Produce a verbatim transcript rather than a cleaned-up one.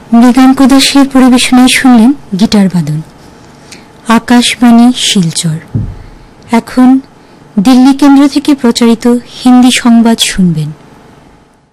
মৃগাঙ্ক দাসের পরিবেশনায় শুনলেন গিটার বাদন। আকাশবাণী শিলচর। এখন দিল্লি কেন্দ্র থেকে প্রচারিত হিন্দি সংবাদ শুনবেন।